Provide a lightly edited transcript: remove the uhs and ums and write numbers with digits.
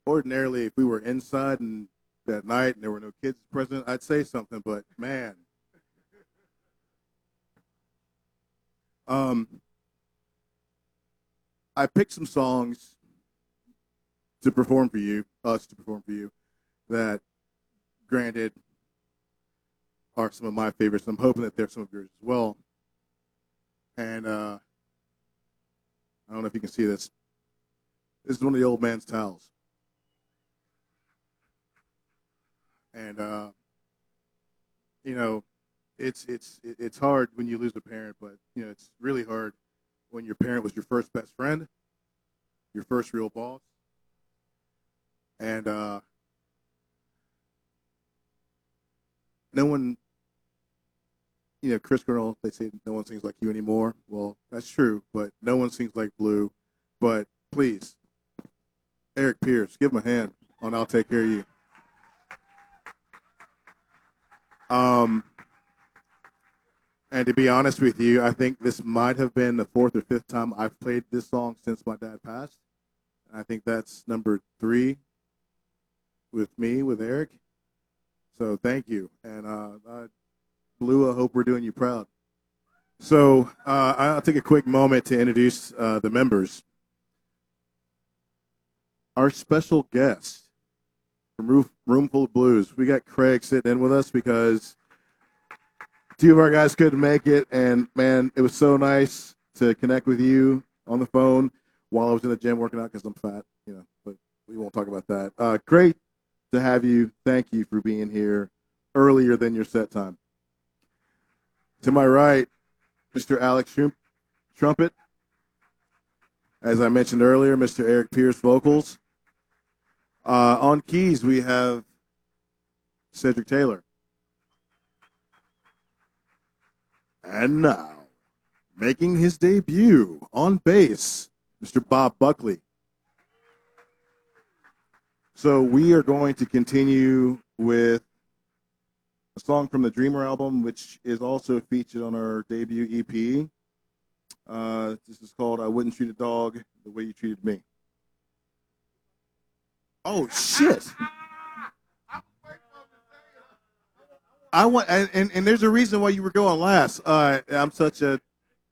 ordinarily, if we were inside and that night and there were no kids present, I'd say something. But man, um, I picked some songs to perform for you, us to perform for you, that granted are some of my favorites. I'm hoping that they're some of yours as well. And I don't know if you can see this. This is one of the old man's towels. And you know, it's hard when you lose a parent, but it's really hard when your parent was your first best friend, your first real boss, and no one, Chris Cornell, they say no one sings like you anymore. Well, that's true, but no one sings like Blue. But please, Eric Pierce, give him a hand on "I'll Take Care of You." Um, and to be honest with you, I think this might have been the fourth or fifth time I've played this song since my dad passed. And I think that's number 3 with me, with Eric. So thank you. And Blue, I hope we're doing you proud. So I'll take a quick moment to introduce the members. Our special guest from Roomful of Blues, we got Craig sitting in with us because 2 of our guys couldn't make it. And, man, it was so nice to connect with you on the phone while I was in the gym working out because I'm fat, but we won't talk about that. Great to have you. Thank you for being here earlier than your set time. To my right, Mr. Alex Trumpet. As I mentioned earlier, Mr. Eric Pierce vocals. On keys, we have Cedric Taylor. And now, making his debut on bass, Mr. Bob Buckley. So we are going to continue with a song from the Dreamer album, which is also featured on our debut EP. This is called "I Wouldn't Treat a Dog the Way You Treated Me." Oh, shit. I want, and there's a reason why you were going last. I'm such a